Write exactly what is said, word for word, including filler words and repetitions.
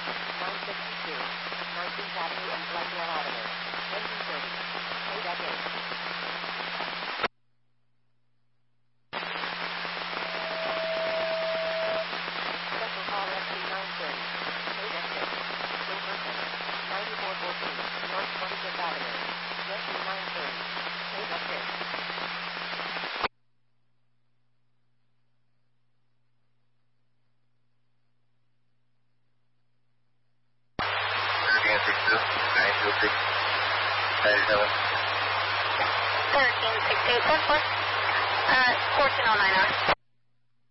nine sixty-two, nineteenth Avenue and Glendale Avenue, twenty thirty. Paid at eight. Special call S C nine thirty. Paid at six. Wilkerson, ninety-four fourteen, North twenty-fifth Avenue, S C nine thirty. Paid at six. thirteen sixty-two, nine two six, ninety-seven. thirteen sixty-two, four four. Uh, fourteen oh nine hours.